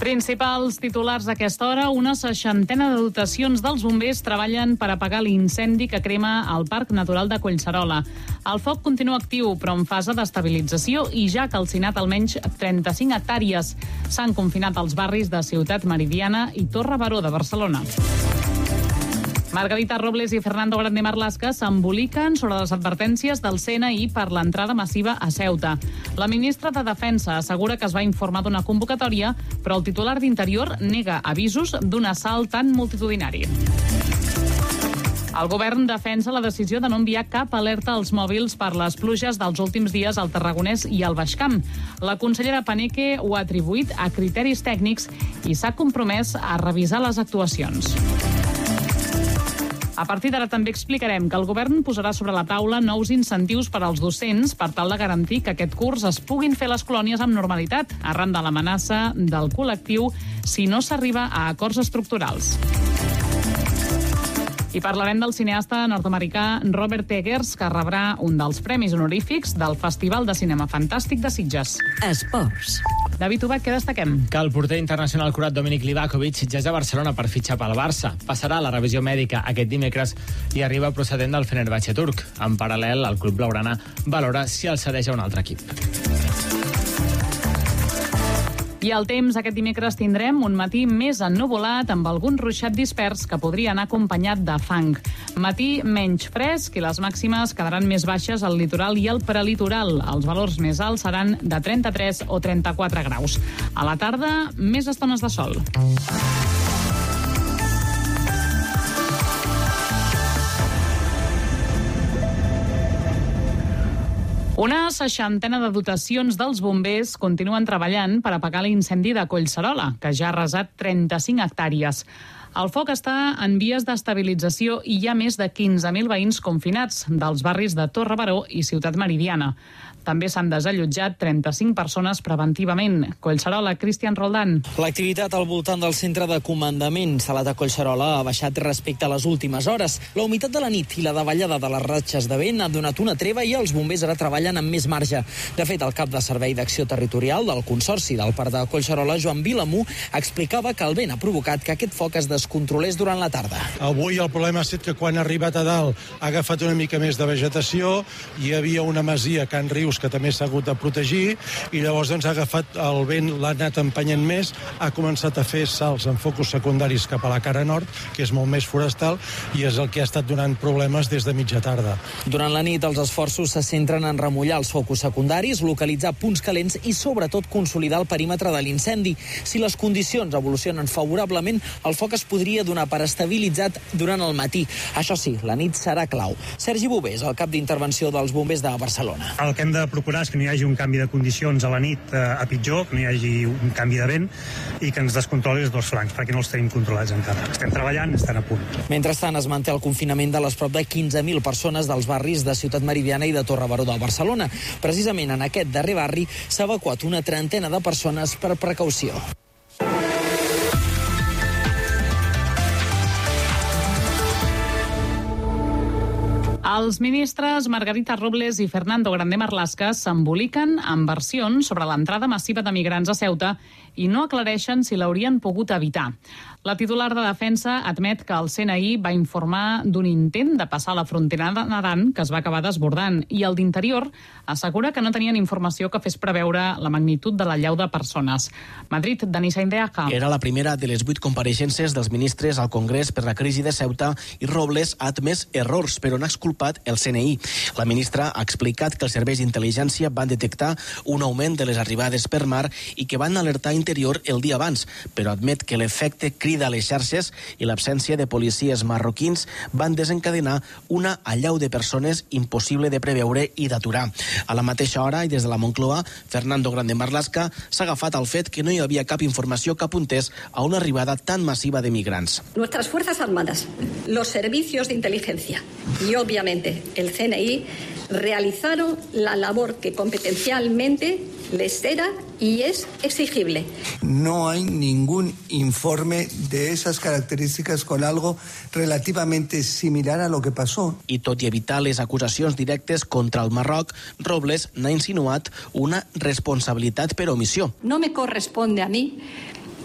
Principals titulars d'aquesta hora, una 60ena de dotacions dels bombers treballen per apagar l'incendi que crema al Parc Natural de Collserola. El foc continua actiu, però en fase d'estabilització i ja ha calcinat almenys 35 hectàrees. S'han confinat els barris de Ciutat Meridiana i Torre Baró de Barcelona. Margarita Robles i Fernando Grande Marlaska s'emboliquen sobre les advertències del CNI per l'entrada massiva a Ceuta. La ministra de Defensa assegura que es va informar d'una convocatòria, però el titular d'Interior nega avisos d'un assalt tan multitudinari. El govern defensa la decisió de no enviar cap alerta als mòbils per les pluges dels últims dies al Tarragonès i al Baix Camp. La consellera Paneque ho ha atribuït a criteris tècnics i s'ha compromès a revisar les actuacions. A partir d'ara també explicarem que el govern posarà sobre la taula nous incentius per als docents per tal de garantir que aquest curs es puguin fer les colònies amb normalitat, arran de l'amenaça del col·lectiu si no s'arriba a acords estructurals. I parlarem del cineasta nord-americà Robert Eggers, que rebrà un dels premis honorífics del Festival de Cinema Fantàstic de Sitges. Esports. David Ubach, què destaquem? Que el porter internacional croat Dominik Livakovic ja és a Barcelona per fitxar pel Barça. Passarà la revisió mèdica aquest dimecres i arriba procedent del Fenerbahçe turc. En paral·lel, el club blaugrana valora si el cedeix a un altre equip. I al temps, aquest dimecres tindrem un matí més ennuvolat amb algun ruixat dispers que podria anar acompanyat de fang. Matí menys fresc i les màximes quedaran més baixes al litoral i al prelitoral. Els valors més alts seran de 33 o 34 graus. A la tarda, més estones de sol. Una 60ena de dotacions dels bombers continuen treballant per apagar l'incendi de Collserola, que ja ha arrasat 35 hectàrees. El foc està en vies d'estabilització i hi ha més de 15.000 veïns confinats dels barris de Torre Baró i Ciutat Meridiana. També s'han desallotjat 35 persones preventivament. Collserola, Cristian Roldán. L'activitat al voltant del centre de comandament salat a Collserola ha baixat respecte a les últimes hores. La humitat de la nit i la davallada de les ratxes de vent ha donat una treva i els bombers ara treballen amb més marge. De fet, el cap de Servei d'Acció Territorial del Consorci del Parc de Collserola, Joan Vilamú, explicava que el vent ha provocat que aquest foc es descontrolés durant la tarda. Avui el problema ha estat que quan ha arribat a dalt ha agafat una mica més de vegetació, hi havia una masia, Can Rius, que també s'ha hagut de protegir, i llavors doncs, ha agafat el vent, l'ha anat empenyent més, ha començat a fer salts en focus secundaris cap a la cara nord, que és molt més forestal, i és el que ha estat donant problemes des de mitja tarda. Durant la nit els esforços se centren en remullar els focus secundaris, localitzar punts calents i sobretot consolidar el perímetre de l'incendi. Si les condicions evolucionen favorablement, el foc es podria donar per estabilitzat durant el matí. Això sí, la nit serà clau. Sergi Bovés, el cap d'intervenció dels bombers de Barcelona. El que hem de procurar és que no hi hagi un canvi de condicions a la nit a pitjor, que no hi hagi un canvi de vent i que ens descontroli els dos flancs, perquè no els tenim controlats encara. Estem treballant, estan a punt. Mentrestant, es manté el confinament de les prop de 15.000 persones dels barris de Ciutat Meridiana i de Torre Baró de Barcelona. Precisament en aquest darrer barri s'ha evacuat una trentena de persones per precaució. Els ministres Margarita Robles i Fernando Grande Marlaska s'emboliquen amb versions sobre l'entrada massiva de migrants a Ceuta i no aclareixen si l'haurien pogut evitar. La titular de Defensa admet que el CNI va informar d'un intent de passar la frontera nedant que es va acabar desbordant i el d'Interior assegura que no tenien informació que fes preveure la magnitud de la llau de persones. Madrid, Danisa Indeaja. Era la primera de les 8 compareixences dels ministres al Congrés per la crisi de Ceuta i Robles ha admès errors, però n'ha exculpat el CNI. La ministra ha explicat que els serveis d'intel·ligència van detectar un augment de les arribades per mar i que van alertar Interior el dia abans, però admet que l'efecte crida a les xarxes i l'absència de policies marroquins van desencadenar una allau de persones impossible de preveure i d'aturar. A la mateixa hora i des de la Moncloa, Fernando Grande Marlaska s'ha agafat al fet que no hi havia cap informació que apuntés a una arribada tan massiva de migrants. Nuestras Fuerzas Armadas, los servicios de inteligencia y obviamente el CNI realizaron la labor que competencialmente les era y es exigible. No hay ningún informe de esas características con algo relativamente similar a lo que pasó. I tot i evitar les acusacions directes contra el Marroc, Robles n'ha insinuat una responsabilitat per omissió. No me corresponde a mí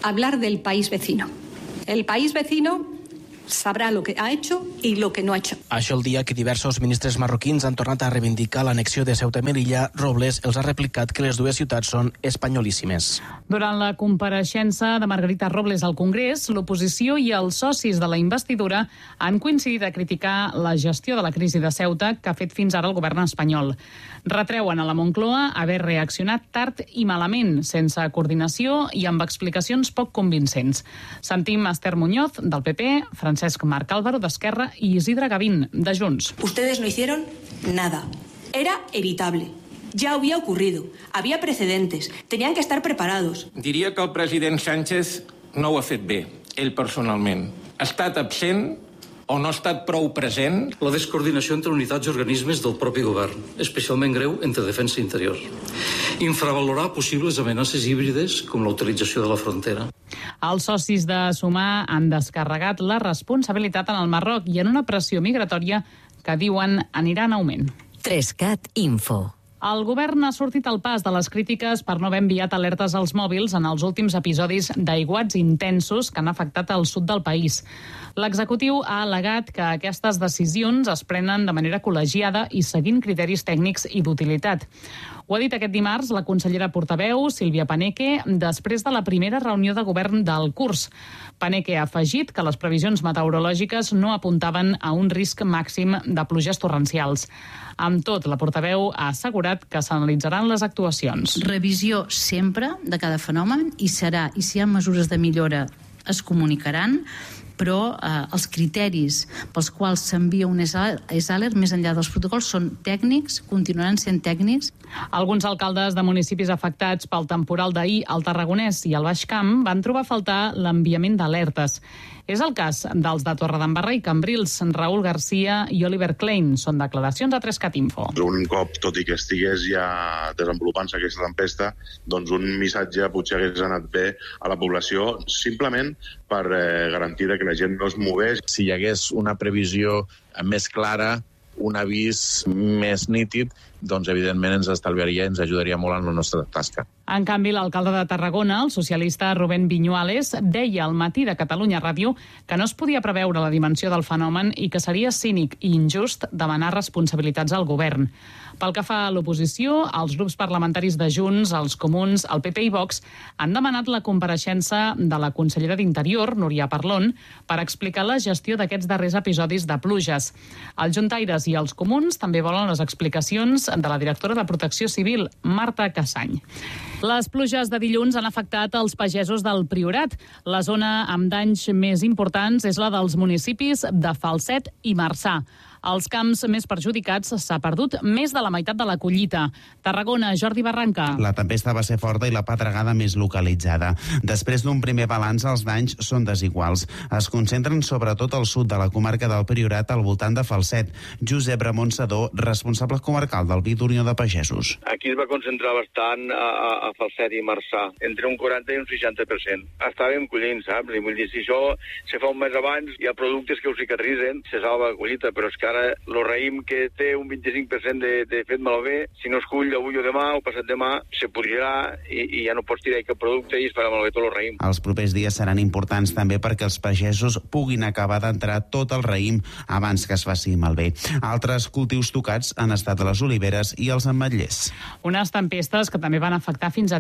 hablar del país vecino. El país vecino sabrà lo que ha hecho y lo que no ha hecho. Això el dia que diversos ministres marroquins han tornat a reivindicar l'annexió de Ceuta i Melilla, Robles els ha replicat que les dues ciutats són espanyolíssimes. Durant la compareixença de Margarita Robles al Congrés, l'oposició i els socis de la investidura han coincidit a criticar la gestió de la crisi de Ceuta que ha fet fins ara el govern espanyol. Retreuen a la Moncloa haver reaccionat tard i malament, sense coordinació i amb explicacions poc convincents. Sentim Esther Muñoz, del PP, Francesc Marc Álvaro, d'Esquerra, i Isidre Gavín, de Junts. Ustedes no hicieron nada. Era evitable. Ya había ocurrido. Había precedentes. Tenían que estar preparados. Diria que el president Sánchez no ho ha fet bé, ell personalment. Ha estat absent o no ha estat prou present. La descoordinació entre unitats i organismes del propi govern, especialment greu entre defensa i interior. Infravalorar possibles amenaces híbrides com la utilització de la frontera. Els socis de Sumar han descarregat la responsabilitat en el Marroc i en una pressió migratòria que diuen anirà en augment. 3CAT Info. El govern ha sortit al pas de les crítiques per no haver enviat alertes als mòbils en els últims episodis d'aiguats intensos que han afectat el sud del país. L'executiu ha al·legat que aquestes decisions es prenen de manera col·legiada i seguint criteris tècnics i d'utilitat. Ho ha dit aquest dimarts la consellera portaveu, Sílvia Paneque, després de la primera reunió de govern del curs. Paneque ha afegit que les previsions meteorològiques no apuntaven a un risc màxim de pluges torrencials. Amb tot, la portaveu ha assegurat que s'analitzaran les actuacions. Revisió sempre de cada fenomen i serà, i si hi ha mesures de millora es comunicaran, però els criteris pels quals s'envia un ESALER més enllà dels protocols són tècnics, continuaran sent tècnics. Alguns alcaldes de municipis afectats pel temporal d'ahir al Tarragonès i al Baix Camp van trobar a faltar l'enviament d'alertes. És el cas dels de Torredembarra i Cambrils. Raül Garcia i Oliver Klein són declaracions a 3CAT Info. Un cop, tot i que estigués ja desenvolupant-se aquesta tempesta, doncs un missatge potser hagués anat bé a la població, simplement per garantir que la gent no es mogués. Si hi hagués una previsió més clara, un avís més nítid, doncs evidentment ens estalviaria i ens ajudaria molt en la nostra tasca. En canvi, l'alcalde de Tarragona, el socialista Rubén Viñuales, deia al matí de Catalunya Ràdio que no es podia preveure la dimensió del fenomen i que seria cínic i injust demanar responsabilitats al govern. Pel que fa a l'oposició, els grups parlamentaris de Junts, els Comuns, el PP i Vox han demanat la compareixença de la consellera d'Interior, Núria Parlon, per explicar la gestió d'aquests darrers episodis de pluges. Els juntaires i els Comuns també volen les explicacions de la directora de Protecció Civil, Marta Cassany. Les pluges de dilluns han afectat els pagesos del Priorat. La zona amb danys més importants és la dels municipis de Falset i Marçà. Als camps més perjudicats s'ha perdut més de la meitat de la collita. Tarragona, Jordi Barranca. La tempesta va ser forta i la pedregada més localitzada. Després d'un primer balanç, els danys són desiguals. Es concentren sobretot al sud de la comarca del Priorat, al voltant de Falset. Josep Ramon Sedó, responsable comarcal del BID Unió de Pagesos. Aquí es va concentrar bastant a Falset i Marçà, entre un 40 i un 60%. Estàvem collint, saps? Vull dir, si això se fa un mes abans, hi ha productes que ho cicatritzen, se salva la collita, però és que ara el raïm que té un 25% de fet malbé, si no es cull avui o demà o passat demà, se podrirà i ja no pots tirar cap producte i es farà malbé tot el raïm. Els propers dies seran importants també perquè els pagesos puguin acabar d'entrar tot el raïm abans que es faci malbé. Altres cultius tocats han estat les oliveres i els ametllers. Unes tempestes que també van afectar fins a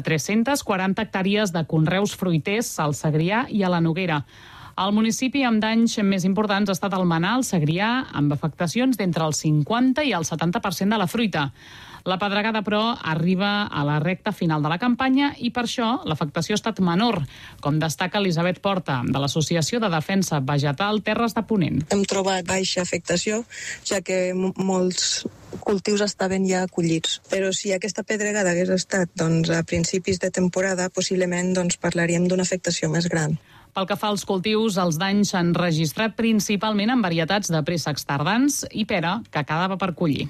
340 hectàrees de conreus fruiters al Segrià i a la Noguera. El municipi amb danys més importants ha estat Almenar, al Segrià, amb afectacions d'entre el 50 i el 70% de la fruita. La pedregada, però, arriba a la recta final de la campanya i per això l'afectació ha estat menor, com destaca Elisabet Porta, de l'Associació de Defensa Vegetal Terres de Ponent. Hem trobat baixa afectació, ja que molts cultius estaven ja collits. Però si aquesta pedregada hagués estat a principis de temporada, possiblement parlaríem d'una afectació més gran. Pel que fa als cultius, els danys s'han registrat principalment en varietats de préssecs tardans i pera que quedava per collir.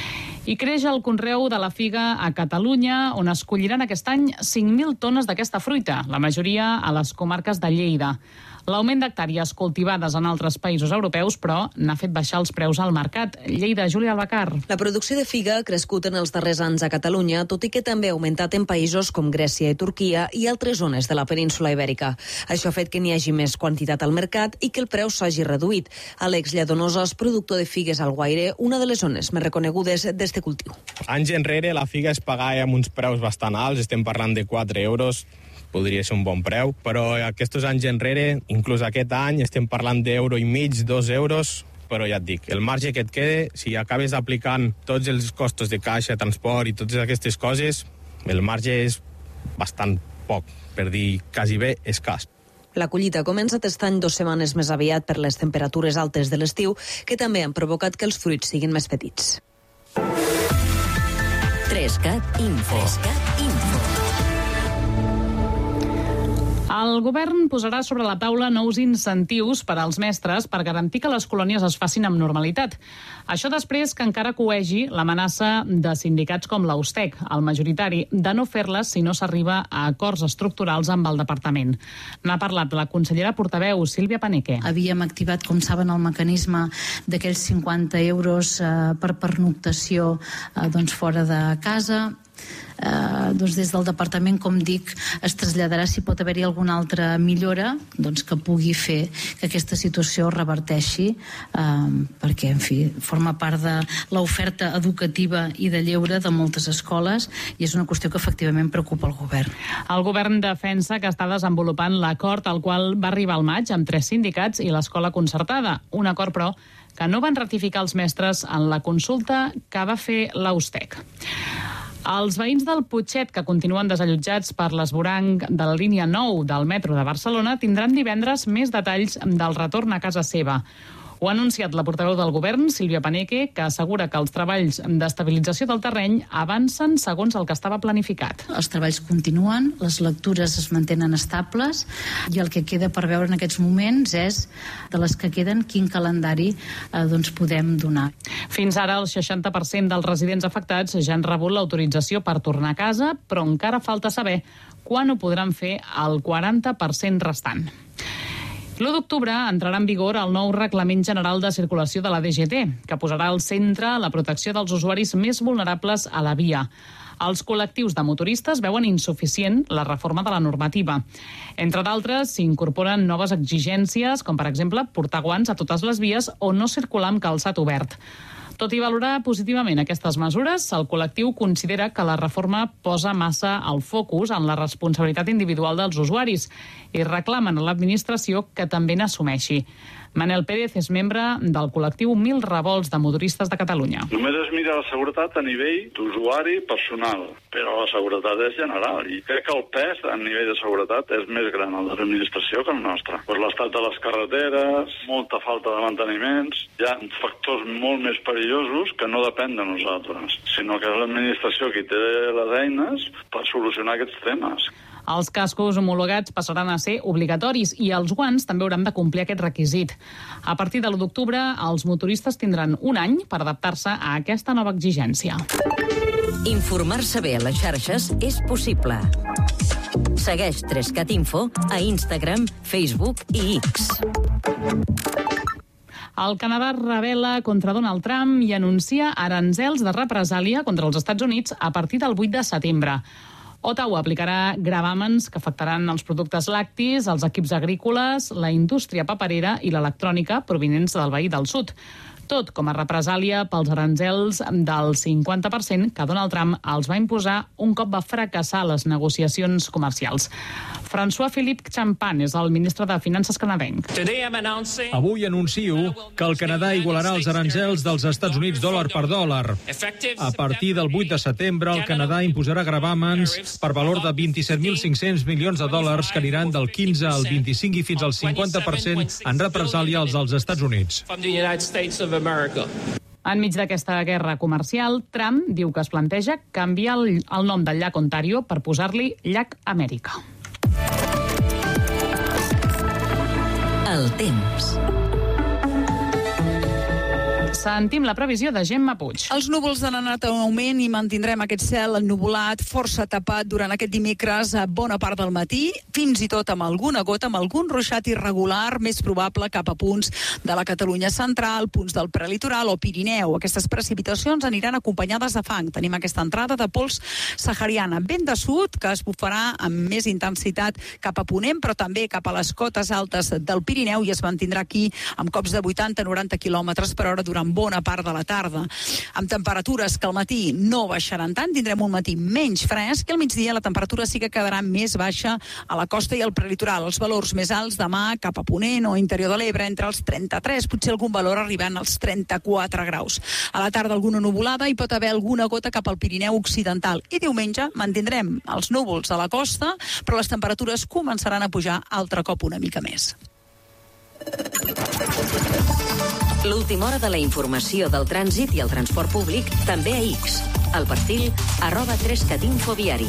I creix el conreu de la figa a Catalunya, on es colliran aquest any 5.000 tones d'aquesta fruita, la majoria a les comarques de Lleida. L'augment d'hectàrees cultivades en altres països europeus, però, n'ha fet baixar els preus al mercat. Lleida, Júlia Albacar. La producció de figa ha crescut en els darrers anys a Catalunya, tot i que també ha augmentat en països com Grècia i Turquia i altres zones de la península ibèrica. Això ha fet que n'hi hagi més quantitat al mercat i que el preu s'hagi reduït. Àlex Lladonosa és productor de figues al Guaire, una de les zones més reconegudes d'este cultiu. Anys enrere la figa es pagava amb uns preus bastant alts, estem parlant de 4 euros, podria ser un bon preu, però aquests anys enrere, inclús aquest any, estem parlant d'euro i mig, 2 euros, però ja et dic, el marge que et quede, si acabes aplicant tots els costos de caixa, transport i totes aquestes coses, el marge és bastant poc, per dir quasi bé escàs. La collita comença aquest any 2 setmanes més aviat per les temperatures altes de l'estiu, que també han provocat que els fruits siguin més petits. 3CAT Info. El govern posarà sobre la taula nous incentius per als mestres per garantir que les colònies es facin amb normalitat. Això després que encara coegi l'amenaça de sindicats com l'Austec, el majoritari, de no fer-les si no s'arriba a acords estructurals amb el departament. N'ha parlat la consellera portaveu, Sílvia Paneque. Havíem activat, com saben, el mecanisme d'aquells 50 euros per pernoctació fora de casa. Des del departament, com dic, es traslladarà si pot haver-hi alguna altra millora que pugui fer que aquesta situació reverteixi, perquè, en fi, forma part de l'oferta educativa i de lleure de moltes escoles i és una qüestió que efectivament preocupa el govern. El govern defensa que està desenvolupant l'acord al qual va arribar al maig amb 3 sindicats i l'escola concertada. Un acord, però, que no van ratificar els mestres en la consulta que va fer l'Austec. Els veïns del Putxet, que continuen desallotjats per l'esvoranc de la línia 9 del metro de Barcelona, tindran divendres més detalls del retorn a casa seva. Ho ha anunciat la portaveu del govern, Sílvia Paneque, que assegura que els treballs d'estabilització del terreny avancen segons el que estava planificat. Els treballs continuen, les lectures es mantenen estables i el que queda per veure en aquests moments és, de les que queden, quin calendari podem donar. Fins ara, el 60% dels residents afectats ja han rebut l'autorització per tornar a casa, però encara falta saber quan ho podran fer el 40% restant. L'1 d'octubre entrarà en vigor el nou Reglament General de Circulació de la DGT, que posarà al centre la protecció dels usuaris més vulnerables a la via. Els col·lectius de motoristes veuen insuficient la reforma de la normativa. Entre d'altres, s'incorporen noves exigències, com per exemple portar guants a totes les vies o no circular amb calçat obert. Tot i valorar positivament aquestes mesures, el col·lectiu considera que la reforma posa massa el focus en la responsabilitat individual dels usuaris i reclamen a l'administració que també n'assumeixi. Manel Pérez és membre del col·lectiu 1000 Revolts de Motoristes de Catalunya. Només es mira la seguretat a nivell d'usuari personal, però la seguretat és general i crec que el pes a nivell de seguretat és més gran el de l'administració que el nostre. L'estat de les carreteres, molta falta de manteniments, hi ha factors molt més perillosos que no depèn de nosaltres, sinó que és l'administració qui té les eines per solucionar aquests temes. Els cascos homologats passaran a ser obligatoris i els guants també hauran de complir aquest requisit. A partir de l'1 d'octubre, els motoristes tindran un any per adaptar-se a aquesta nova exigència. Informar-se bé a les xarxes és possible. Segueix 3CAT Info a Instagram, Facebook i X. El Canadà rebel·la contra Donald Trump i anuncia aranzels de represàlia contra els Estats Units a partir del 8 de setembre. Ottawa aplicarà gravàmens que afectaran els productes lactis, els equips agrícoles, la indústria paperera i l'electrònica provinents del veí del sud. Tot com a represàlia pels aranzels del 50% que Donald Trump els va imposar un cop va fracassar les negociacions comercials. François-Philippe Champagne és el ministre de Finances canadenc. Avui anuncio que el Canadà igualarà els aranzels dels Estats Units dòlar per dòlar. A partir del 8 de setembre, el Canadà imposarà gravàmens per valor de 27.500 milions de dòlars que aniran del 15 al 25 i fins al 50% en represàlia als dels Estats Units. Enmig d'aquesta guerra comercial, Trump diu que es planteja canviar el nom del llac Ontario per posar-li llac Amèrica. El temps. Sentim la previsió de Gemma Puig. Els núvols han anat en augment i mantindrem aquest cel ennuvolat, força tapat durant aquest dimecres a bona part del matí, fins i tot amb alguna gota, amb algun ruixat irregular, més probable cap a punts de la Catalunya central, punts del prelitoral o Pirineu. Aquestes precipitacions aniran acompanyades de fang. Tenim aquesta entrada de pols sahariana, vent de sud, que es bufarà amb més intensitat cap a Ponent, però també cap a les cotes altes del Pirineu i es mantindrà aquí amb cops de 80-90 km per hora durant bona part de la tarda. Amb temperatures que al matí no baixaran tant, tindrem un matí menys fresc i al migdia la temperatura sí que quedarà més baixa a la costa i al prelitoral. Els valors més alts demà cap a Ponent o interior de l'Ebre entre els 33, potser algun valor arribant als 34 graus. A la tarda alguna nuvolada i pot haver alguna gota cap al Pirineu occidental. I diumenge mantindrem els núvols a la costa, però les temperatures començaran a pujar altre cop una mica més. L'última hora de la informació del trànsit i el transport públic també a X. El perfil @3catinfoviari.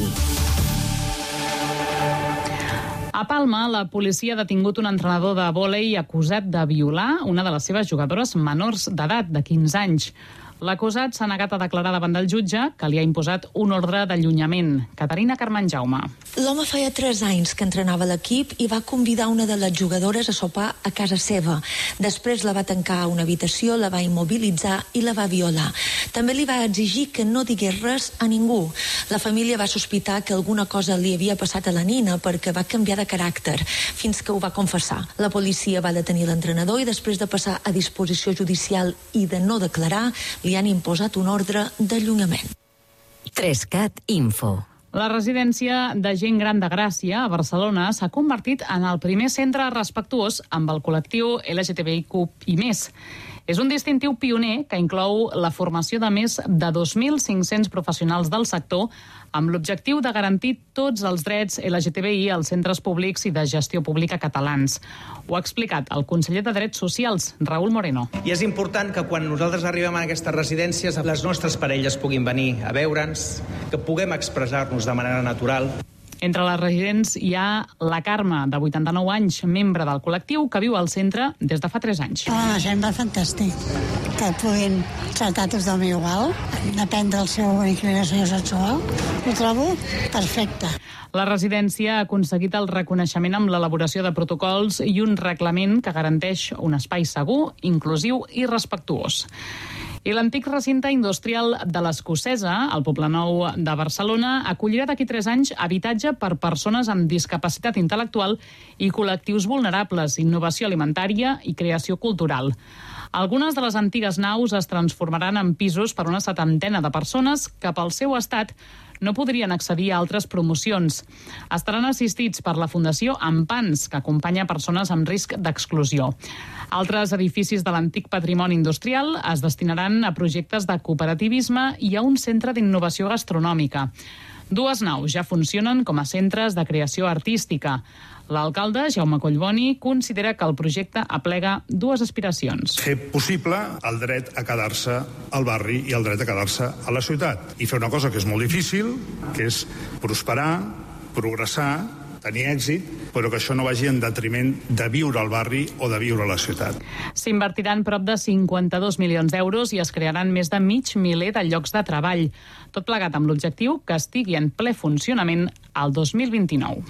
A Palma, la policia ha detingut un entrenador de vòlei acusat de violar una de les seves jugadores menors d'edat, de 15 anys. L'acusat s'ha negat a declarar davant del jutge, que li ha imposat un ordre d'allunyament. Caterina Carmen Jaume. L'home feia 3 anys que entrenava l'equip i va convidar una de les jugadores a sopar a casa seva. Després la va tancar a una habitació, la va immobilitzar i la va violar. També li va exigir que no digués res a ningú. La família va sospitar que alguna cosa li havia passat a la nina perquè va canviar de caràcter, fins que ho va confessar. La policia va detenir l'entrenador i després de passar a disposició judicial i de no declarar, li han imposat un ordre d'allunyament. 3cat Info. La residència de gent gran de Gràcia, a Barcelona, s'ha convertit en el primer centre respectuós amb el col·lectiu LGTBIQ i més. És un distintiu pioner que inclou la formació de més de 2.500 professionals del sector amb l'objectiu de garantir tots els drets LGTBI als centres públics i de gestió pública catalans. Ho ha explicat el conseller de Drets Socials, Raül Moreno. I és important que quan nosaltres arribem a aquestes residències les nostres parelles puguin venir a veure'ns, que puguem expressar-nos de manera natural. Entre les residents hi ha la Carme, de 89 anys, membre del col·lectiu, que viu al centre des de fa 3 anys. La gent va fantàstic, que puguin tractar tothom igual, depèn de la seva inclinació sexual. Ho trobo perfecte. La residència ha aconseguit el reconeixement amb l'elaboració de protocols i un reglament que garanteix un espai segur, inclusiu i respectuós. I l'antic recinte industrial de l'Escocesa, al Poblenou de Barcelona, acollirà d'aquí 3 anys habitatge per persones amb discapacitat intel·lectual i col·lectius vulnerables, innovació alimentària i creació cultural. Algunes de les antigues naus es transformaran en pisos per una 70ena de persones que pel seu estat no podrien accedir a altres promocions. Estaran assistits per la Fundació Ampans, que acompanya persones amb risc d'exclusió. Altres edificis de l'antic patrimoni industrial es destinaran a projectes de cooperativisme i a un centre d'innovació gastronòmica. 2 naus ja funcionen com a centres de creació artística. L'alcalde, Jaume Collboni, considera que el projecte aplega 2 aspiracions. Fer possible el dret a quedar-se al barri i el dret a quedar-se a la ciutat. I fer una cosa que és molt difícil, que és prosperar, progressar, tenir èxit, però que això no vagi en detriment de viure al barri o de viure a la ciutat. S'invertiran prop de 52 milions d'euros i es crearan més de 500.000 de llocs de treball. Tot plegat amb l'objectiu que estigui en ple funcionament al 2029.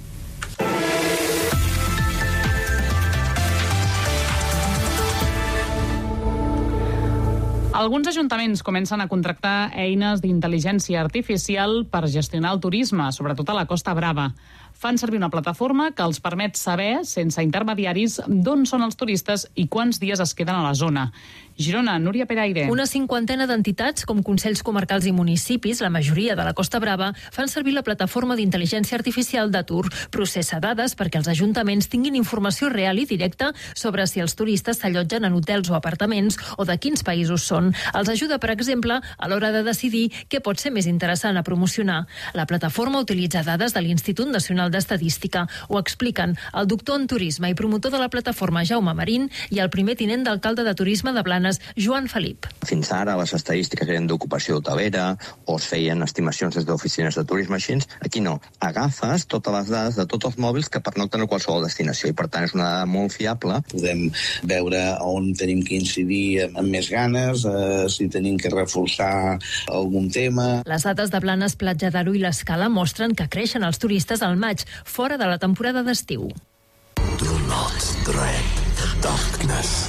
Alguns ajuntaments comencen a contractar eines d'intel·ligència artificial per gestionar el turisme, sobretot a la Costa Brava. Fan servir una plataforma que els permet saber, sense intermediaris, d'on són els turistes i quants dies es queden a la zona. Girona, Núria Peraire. Una 50ena d'entitats, com consells comarcals i municipis, la majoria de la Costa Brava, fan servir la plataforma d'intel·ligència artificial d'Atur. Processa dades perquè els ajuntaments tinguin informació real i directa sobre si els turistes s'allotgen en hotels o apartaments o de quins països són. Els ajuda, per exemple, a l'hora de decidir què pot ser més interessant a promocionar. La plataforma utilitza dades de l'Institut Nacional Nacional d'Estadística. Ho expliquen el doctor en turisme i promotor de la plataforma Jaume Marín i el primer tinent d'alcalde de turisme de Blanes, Joan Felip. Fins ara les estadístiques eren d'ocupació hotelera o es feien estimacions des d'oficines de turisme així. Aquí no. Agafes totes les dades de tots els mòbils que pernocten a qualsevol destinació i per tant és una dada molt fiable. Podem veure on tenim que incidir amb més ganes, si tenim que reforçar algun tema. Les dades de Blanes, Platja d'Aro i l'Escala mostren que creixen els turistes al maig, fora de la temporada d'estiu. Do not dread the darkness.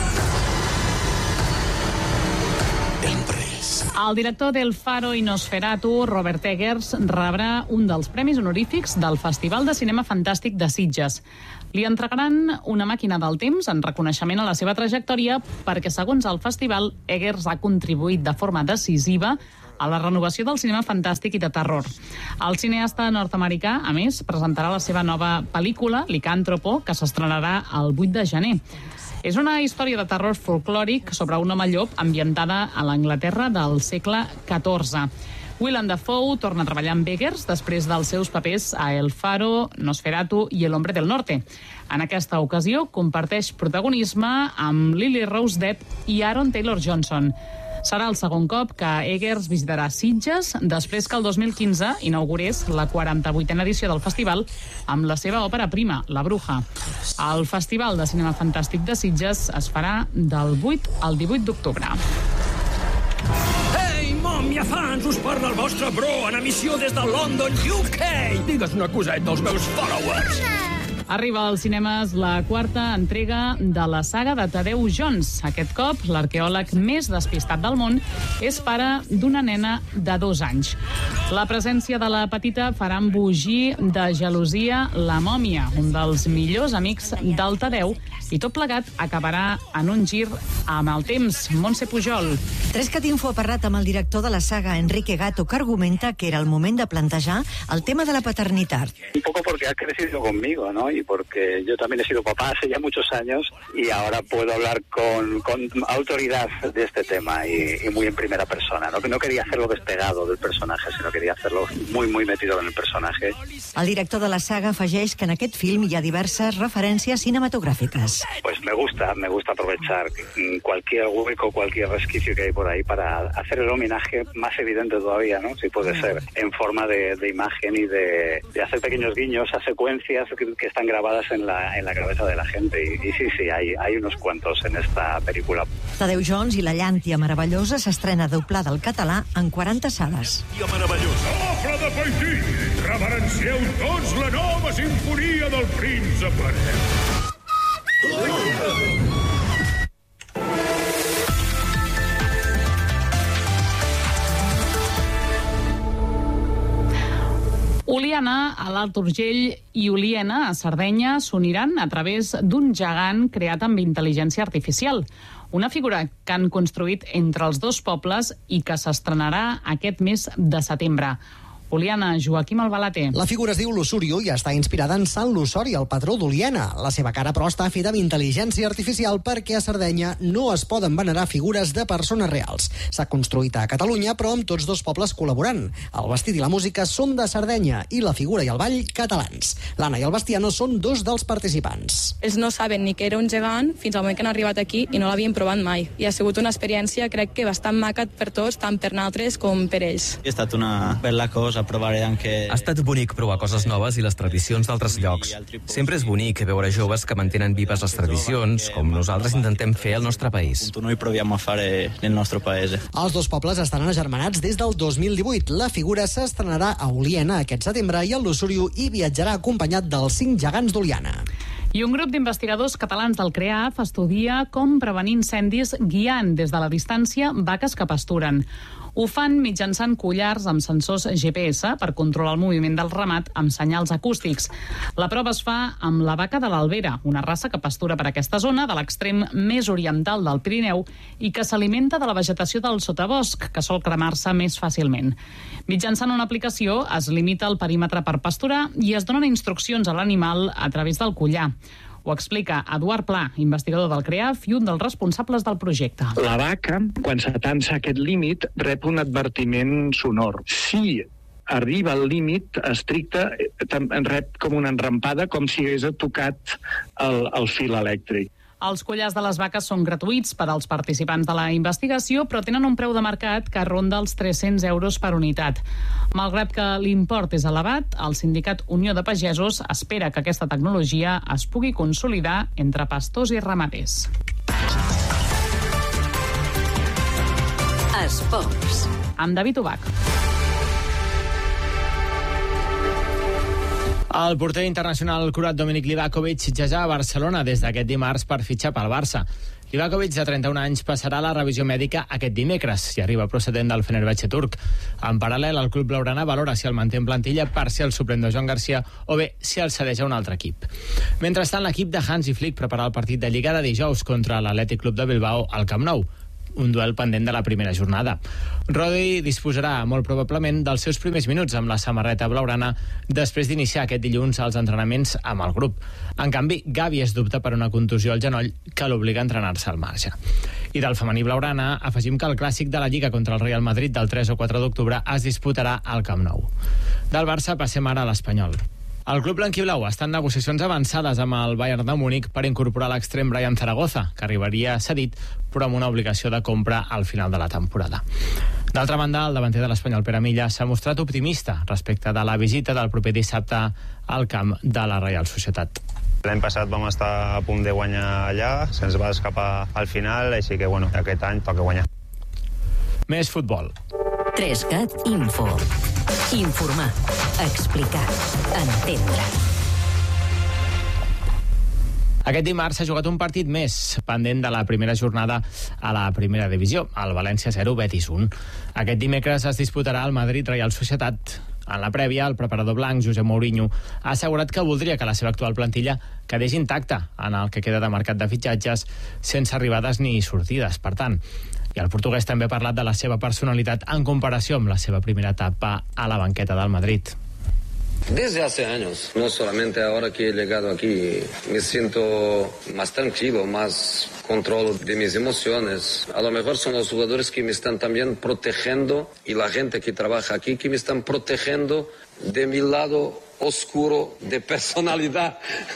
El director del Faro i Nosferatu, Robert Eggers, rebrà un dels premis honorífics del Festival de Cinema Fantàstic de Sitges. Li entregaran una màquina del temps en reconeixement a la seva trajectòria perquè, segons el festival, Eggers ha contribuït de forma decisiva a la renovació del cinema fantàstic i de terror. El cineasta nord-americà, a més, presentarà la seva nova pel·lícula, Licàntropo, que s'estrenarà el 8 de gener. És una història de terror folclòric sobre un home llop ambientada a l'Anglaterra del segle XIV. Willem Dafoe torna a treballar amb Eggers després dels seus papers a El Faro, Nosferatu i El Hombre del Norte. En aquesta ocasió comparteix protagonisme amb Lily Rose Depp i Aaron Taylor-Johnson. Serà el segon cop que Eggers visitarà Sitges després que el 2015 inaugurés la 48a edició del festival amb la seva òpera prima, La Bruja. El Festival de Cinema Fantàstic de Sitges es farà del 8 al 18 d'octubre. Hey, Mòmia Fans! Us parla el vostre bro en emissió des de London, UK! Digues una coseta als meus followers! Arriba als cinemes la quarta entrega de la saga de Tadeu Jones. Aquest cop, l'arqueòleg més despistat del món és pare d'una nena de 2 anys. La presència de la petita farà embogir de gelosia la mòmia, un dels millors amics del Tadeu, i tot plegat acabarà en un gir amb el temps. Montse Pujol. 3CAT Info ha parlat amb el director de la saga, Enrique Gato, que argumenta que era el moment de plantejar el tema de la paternitat. Un poco porque ha crecido conmigo, ¿no? Y porque yo también he sido papá hace ya muchos años y ahora puedo hablar con autoridad de este tema y muy en primera persona, ¿no? Que no quería hacerlo despegado del personaje, sino quería hacerlo muy metido en el personaje. El director de la saga afegeix que en aquest film hi ha diverses referències cinematogràfiques. Pues me gusta aprovechar cualquier hueco, cualquier resquicio que hay por ahí para hacer el homenaje más evidente todavía, ¿no? Si puede ser, en forma de imagen y de hacer pequeños guiños a secuencias que están grabadas en la cabeza de la gente. I sí, hay unos cuantos en esta pel·lícula. Tadeu Jones i la llàntia meravellosa s'estrena doblada al català en 40 sales. Sofre de Paití! Reverencieu tots la nova sinfonia del príncep Hereu. Oliana, a l'Alt Urgell, i Oliena, a Sardenya, s'uniran a través d'un gegant creat amb intel·ligència artificial. Una figura que han construït entre els dos pobles i que s'estrenarà aquest mes de setembre. Oliana, Joaquim Albalater. La figura es diu Lusurio i està inspirada en Sant Lusori, el patró d'Oliana. La seva cara, però, està feta amb intel·ligència artificial perquè a Sardenya no es poden venerar figures de persones reals. S'ha construït a Catalunya, però amb tots dos pobles col·laborant. El vestit i la música són de Sardenya i la figura i el ball catalans. L'Anna i el Bastiano són dos dels participants. Ells no saben ni que era un gegant fins al moment que han arribat aquí i no l'havien provat mai. I ha sigut una experiència, crec que bastant maca per tots, tant per nosaltres com per ells. Ha estat una bella cosa. Ha estat bonic provar coses noves i les tradicions d'altres llocs. Sempre és bonic veure joves que mantenen vives les tradicions, com nosaltres intentem fer al nostre país. Noi proviamo a fare nel nostro paese. Els dos pobles estaran agermanats des del 2018. La figura s'estrenarà a Oliena aquest setembre i el Lusurio hi viatjarà acompanyat dels 5 gegants d'Oliana. I un grup d'investigadors catalans del CREAF estudia com prevenir incendis guiant des de la distància vaques que pasturen. Ho fan mitjançant collars amb sensors GPS per controlar el moviment del ramat amb senyals acústics. La prova es fa amb la vaca de l'Albera, una raça que pastura per aquesta zona de l'extrem més oriental del Pirineu i que s'alimenta de la vegetació del sotabosc, que sol cremar-se més fàcilment. Mitjançant una aplicació es limita el perímetre per pasturar i es donen instruccions a l'animal a través del collar. Ho explica Eduard Pla, investigador del CREAF i un dels responsables del projecte. La vaca, quan s'atansa aquest límit, rep un advertiment sonor. Si arriba al límit estricte, rep com una enrampada, com si hagués tocat el fil elèctric. Els collars de les vaques són gratuïts per als participants de la investigació, però tenen un preu de mercat que ronda els 300 euros per unitat. Malgrat que l'import és elevat, el sindicat Unió de Pagesos espera que aquesta tecnologia es pugui consolidar entre pastors i ramaders. Esports. Amb David Ubach. El porter internacional croat Dominik Livakovic ja a Barcelona des d'aquest dimarts per fitxar pel Barça. Livakovic, de 31 anys, passarà la revisió mèdica aquest dimecres i arriba procedent del Fenerbahçe turc. En paral·lel, el club blaugrana valora si el manté en plantilla per ser el suplent de Joan Garcia o bé si el cedeix a un altre equip. Mentrestant, l'equip de Hansi Flick prepara el partit de Lliga de dijous contra l'Atlètic Club de Bilbao al Camp Nou, un duel pendent de la primera jornada. Rodri disposarà molt probablement dels seus primers minuts amb la samarreta blaugrana després d'iniciar aquest dilluns els entrenaments amb el grup. En canvi, Gavi es dubta per una contusió al genoll que l'obliga a entrenar-se al marge. I del femení blaugrana afegim que el clàssic de la Lliga contra el Real Madrid del 3 o 4 d'octubre es disputarà al Camp Nou. Del Barça passem ara a l'Espanyol. El club blanquiblau està en negociacions avançades amb el Bayern de Múnich per incorporar l'extrem Brian Zaragoza, que arribaria cedit, però amb una obligació de compra al final de la temporada. D'altra banda, el davanter de l'Espanyol, Pere Milla, s'ha mostrat optimista respecte de la visita del proper dissabte al camp de la Reial Societat. L'any passat vam estar a punt de guanyar allà, se'ns va escapar al final, així que aquest any toca guanyar. Més futbol. 3CAT Info. Informar, explicar, entendre. Aquest dimarts s'ha jugat un partit més pendent de la primera jornada a la primera divisió, el València 0, Betis 1. Aquest dimecres es disputarà el Madrid Reial Societat. En la prèvia, el preparador blanc, José Mourinho, ha assegurat que voldria que la seva actual plantilla quedés intacta en el que queda de mercat de fitxatges sense arribades ni sortides. Per tant, i el portuguès també ha parlat de la seva personalitat en comparació amb la seva primera etapa a la banqueta del Madrid. Desde hace años, no solamente ahora que he llegado aquí, me siento más tranquilo, más control de mis emociones. A lo mejor son los jugadores que me están también protegiendo y la gente que trabaja aquí que me están protegiendo de mi lado oscuro de personalidad.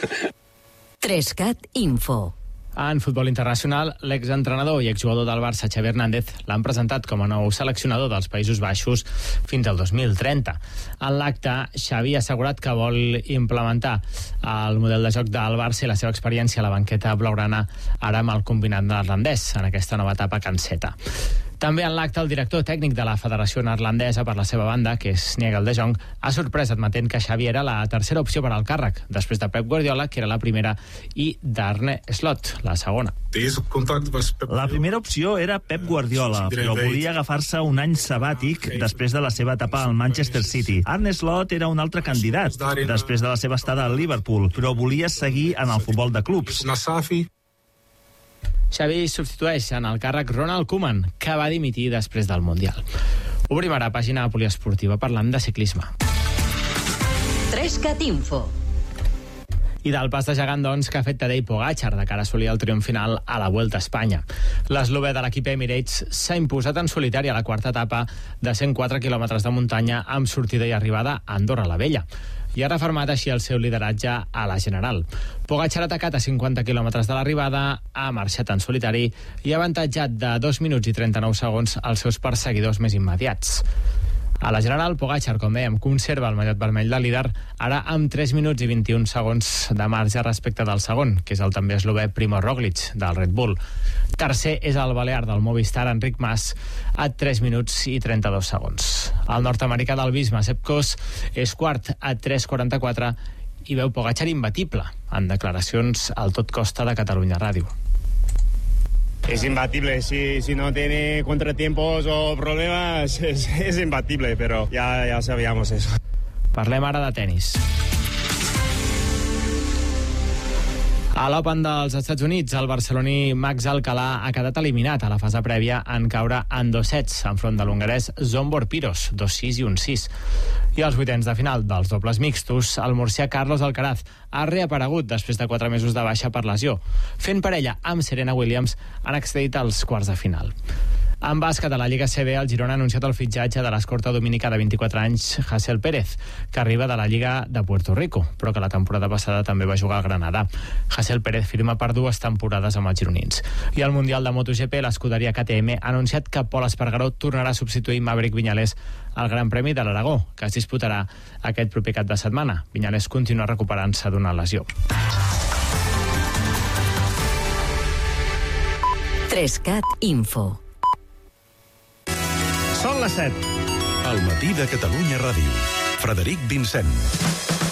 3CAT Info. En futbol internacional, l'exentrenador i exjugador del Barça, Xavi Hernández, l'han presentat com a nou seleccionador dels Països Baixos fins al 2030. En l'acte, Xavi ha assegurat que vol implementar el model de joc del Barça i la seva experiència a la banqueta blaugrana ara amb el combinat neerlandès en aquesta nova etapa canseta. També en l'acte, el director tècnic de la Federació Neerlandesa, per la seva banda, que és Nigel de Jong, ha sorprès admetent que Xavi era la tercera opció per al càrrec, després de Pep Guardiola, que era la primera, i d'Arne Slot, la segona. La primera opció era Pep Guardiola, però volia agafar-se un any sabàtic després de la seva etapa al Manchester City. Arne Slot era un altre candidat, després de la seva estada al Liverpool, però volia seguir en el futbol de clubs. Xavi substitueix en el càrrec Ronald Koeman, que va dimitir després del Mundial. Obrim ara pàgina poliesportiva parlant de ciclisme. 3CAT Info. I del pas de gegant, doncs, que ha fet Tadej Pogačar de cara a assolir el triomf final a la Vuelta a Espanya. L'eslové de l'equip Emirates s'ha imposat en solitari a la quarta etapa de 104 quilòmetres de muntanya amb sortida i arribada a Andorra la Vella, i ha refermat així el seu lideratge a la general. Pogačar ha atacat a 50 quilòmetres de l'arribada, ha marxat en solitari i ha avantatjat de 2 minuts i 39 segons als seus perseguidors més immediats. A la general, Pogačar, com dèiem, conserva el mallot vermell de líder, ara amb 3 minuts i 21 segons de marge respecte del segon, que és el també eslové Primo Roglic, del Red Bull. Tercer és el balear del Movistar, Enric Mas, a 3 minuts i 32 segons. El nord-americà del Visma, Sepp Kuss, és quart a 3:44 i veu Pogačar imbatible en declaracions al Tot Costa de Catalunya Ràdio. Es imbatible, si no tiene contratiempos o problemas es imbatible, pero ya sabíamos eso. Parlem ara de tenis. A l'Open dels Estats Units, el barceloní Max Alcalá ha quedat eliminat a la fase prèvia en caure en 2 sets enfront de l'hongarès Zsombor Piros, 2-6 i 1-6. I als vuitens de final dels dobles mixtos, el murcià Carlos Alcaraz ha reaparegut després de 4 mesos de baixa per lesió. Fent parella amb Serena Williams, han accedit als quarts de final. En bàsquet de la Lliga CB, el Girona ha anunciat el fitxatge de l'escorta dominica de 24 anys, Hasél Pérez, que arriba de la Lliga de Puerto Rico, però que la temporada passada també va jugar al Granada. Hasél Pérez firma per 2 temporades amb els gironins. I al Mundial de MotoGP, l'escuderia KTM ha anunciat que Pol Espargaró tornarà a substituir Maverick Viñales al Gran Premi de l'Aragó, que es disputarà aquest proper cap de setmana. Viñales continua recuperant-se d'una lesió. 3CAT Info. Són les 7. El matí de Catalunya Ràdio. Frederic Vincent.